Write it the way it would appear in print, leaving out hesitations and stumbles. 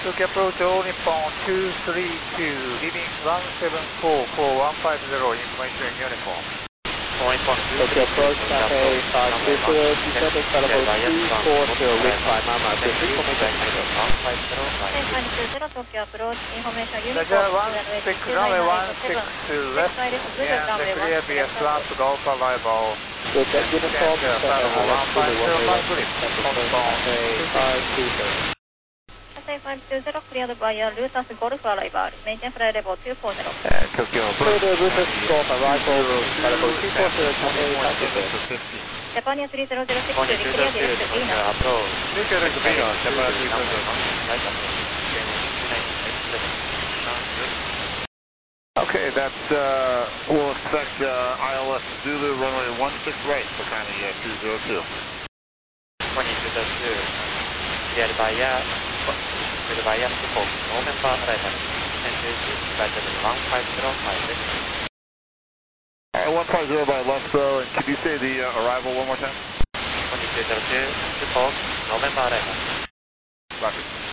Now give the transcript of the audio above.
Tokyo approach all Nippon 232, leaving 174 for 150, information uniform. Tokyo approach, Taipei 520, descending available 240, wind climb, Mama, information uniform. Taipei 520, Tokyo approach, information uniform. Roger, 16, runway 16 left, and clear via slump to Golf arrival. Good, that uniform, Alex Zulu 150, grip, Taipei 520. Taipei 520, cleared by Lutas Golf arrival, maintain flight level 240. Tokyo Cleared Lutas Golf arrival, level 240, Taipei 520. Japan 3006, clear direct Venus. Clear direct Venus, Japan 3006. Okay, that will expect ILS Zulu runway 16 right for Connie 202. 2202, cleared by support, no member arrival, flight level 15056. Alright, 150 by Lustro, and could you say the arrival one more time? 2202, support, no member arrival. Roger.